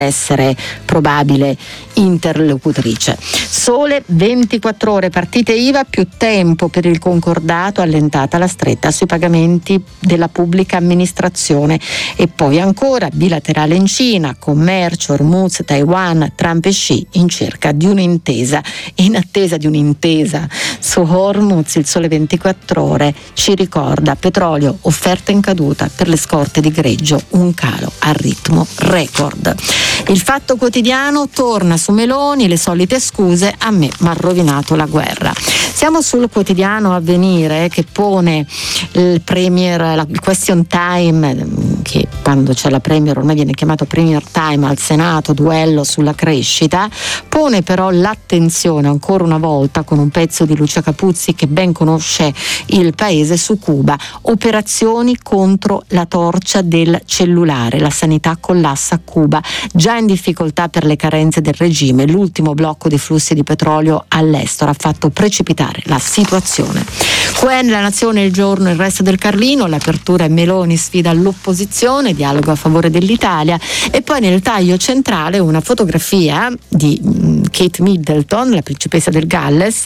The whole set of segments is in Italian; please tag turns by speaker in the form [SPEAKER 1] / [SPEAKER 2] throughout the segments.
[SPEAKER 1] essere probabile interlocutrice. Sole 24 ore, partite IVA più tempo per il concordato, allentata la stretta sui pagamenti della pubblica amministrazione. E poi ancora bilaterale in Cina, commercio, Hormuz, Taiwan, Trump e Xi in cerca di un'intesa. In attesa di un'intesa su Hormuz, il Sole 24 ore ci ricorda: petrolio, offerta in caduta per le scorte di greggio, un calo a ritmo record. Il Fatto Quotidiano torna su Meloni, le solite scuse: a me m'ha rovinato la guerra. Siamo sul quotidiano Avvenire, che pone il Premier, il question time, che quando c'è la Premier ormai viene chiamato Premier time al Senato, duello sulla crescita. Pone però l'attenzione ancora una volta, con un pezzo di Lucia Capuzzi che ben conosce il paese, su Cuba. Operazioni contro la torcia del cellulare, la sanità collassa a Cuba, già in difficoltà per le carenze del regime. L'ultimo blocco di flussi di petrolio all'estero ha fatto precipitare la situazione. Quen, La Nazione, Il Giorno, Il Resto del Carlino, l'apertura è Meloni sfida l'opposizione, dialogo a favore dell'Italia. E poi nel taglio centrale una fotografia di Kate Middleton, la principessa del Galles,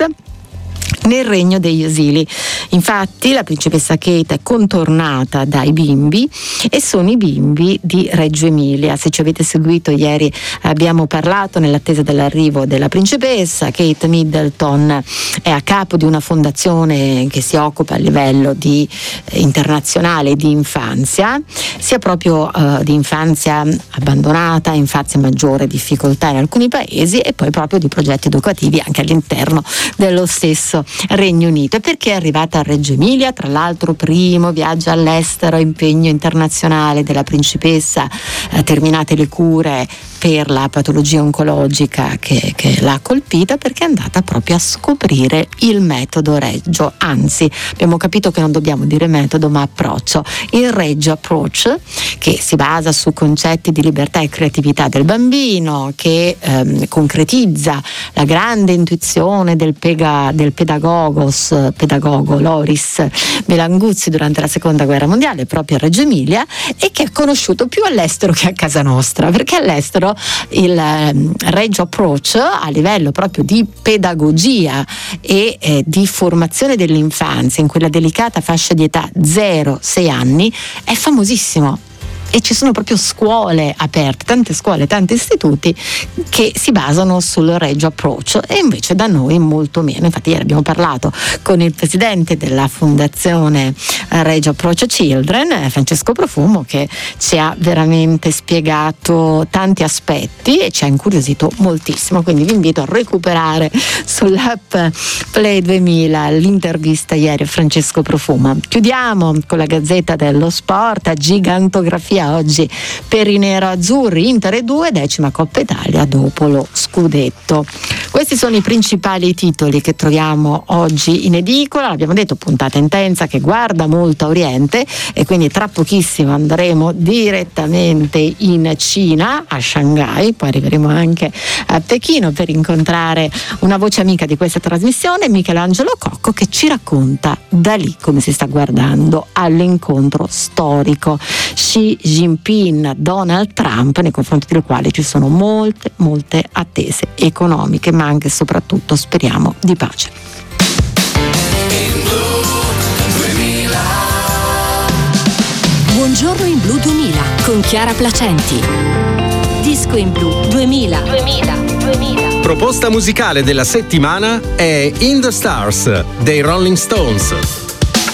[SPEAKER 1] nel regno degli esili. Infatti la principessa Kate è contornata dai bimbi, e sono i bimbi di Reggio Emilia. Se ci avete seguito ieri abbiamo parlato, nell'attesa dell'arrivo della principessa. Kate Middleton è a capo di una fondazione che si occupa a livello di internazionale di infanzia, sia proprio di infanzia abbandonata, infanzia maggiore difficoltà in alcuni paesi, e poi proprio di progetti educativi anche all'interno dello stesso Regno Unito. E perché è arrivata a Reggio Emilia? Tra l'altro primo viaggio all'estero, impegno internazionale della principessa, terminate le cure per la patologia oncologica che l'ha colpita, perché è andata proprio a scoprire il metodo Reggio. Anzi, abbiamo capito che non dobbiamo dire metodo ma approccio. Il Reggio Approach, che si basa su concetti di libertà e creatività del bambino, che concretizza la grande intuizione del pedagogo Loris Belanguzzi durante la seconda guerra mondiale, proprio a Reggio Emilia, e che è conosciuto più all'estero che a casa nostra, perché all'estero il Reggio Approach, a livello proprio di pedagogia e di formazione dell'infanzia in quella delicata fascia di età 0-6 anni, è famosissimo. E ci sono proprio scuole aperte, tante scuole, tanti istituti che si basano sul Reggio Approach, e invece da noi molto meno. Infatti ieri abbiamo parlato con il presidente della fondazione Reggio Approach Children, Francesco Profumo, che ci ha veramente spiegato tanti aspetti e ci ha incuriosito moltissimo. Quindi vi invito a recuperare sull'app Play 2000 l'intervista ieri a Francesco Profumo. Chiudiamo con la Gazzetta dello Sport, a gigantografia oggi per i nero-azzurri. Inter 2, 10ª Coppa Italia dopo lo scudetto. Questi sono i principali titoli che troviamo oggi in edicola. L'abbiamo detto, puntata intensa che guarda molto a Oriente, e quindi tra pochissimo andremo direttamente in Cina, a Shanghai, poi arriveremo anche a Pechino per incontrare una voce amica di questa trasmissione, Michelangelo Cocco, che ci racconta da lì come si sta guardando all'incontro storico Xi Jinping, Donald Trump, nei confronti del quale ci sono molte attese economiche, ma anche e soprattutto, speriamo, di pace.
[SPEAKER 2] Buongiorno in Blu 2000 con Chiara Placenti. Disco in Blu 2000.
[SPEAKER 3] Proposta musicale della settimana è In the Stars dei Rolling Stones.